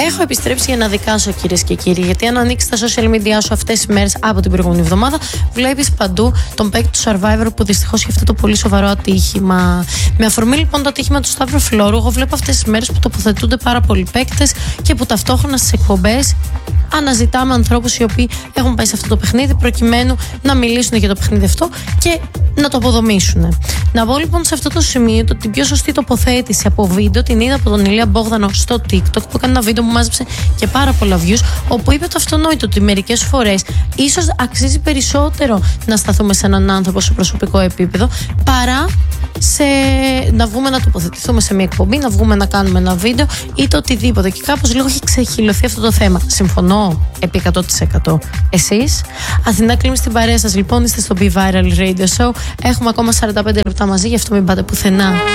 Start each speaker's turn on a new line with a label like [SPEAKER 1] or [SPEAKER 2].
[SPEAKER 1] Έχω επιστρέψει για να δικάσω, κυρίες και κύριοι, γιατί αν ανοίξει τα social media σου αυτές τις μέρες από την προηγούμενη εβδομάδα, βλέπεις παντού τον παίκτη του Survivor που δυστυχώς είχε αυτό το πολύ σοβαρό ατύχημα. Με αφορμή λοιπόν το ατύχημα του Σταύρου Φλόρου, εγώ βλέπω αυτές τις μέρες που τοποθετούνται πάρα πολλοί παίκτες και που ταυτόχρονα στις εκπομπές αναζητάμε ανθρώπους οι οποίοι έχουν πάει σε αυτό το παιχνίδι προκειμένου να μιλήσουν για το παιχνίδι αυτό και να το αποδομήσουν. Να πω λοιπόν σε αυτό το σημείο ότι την πιο σωστή τοποθέτηση από βίντεο την είδα από τον Ηλία Μπόγδανο στο TikTok, που έκανε ένα βίντεο που μάζεψε και πάρα πολλά views, όπου είπε το αυτονόητο ότι μερικές φορές ίσως αξίζει περισσότερο να σταθούμε σε έναν άνθρωπο σε προσωπικό επίπεδο παρά να βγούμε να τοποθετηθούμε σε μια εκπομπή, να βγούμε να κάνουμε ένα βίντεο ή το οτιδήποτε. Και κάπως λίγο έχει ξεχυλωθεί αυτό το θέμα. Συμφωνώ επί 100%. Εσείς, Αθηνά Κλίμη στην παρέα σας λοιπόν, είστε στο Be Viral Radio Show. Έχουμε ακόμα 45 λεπτά μαζί, γι' αυτό μην πάτε πουθενά.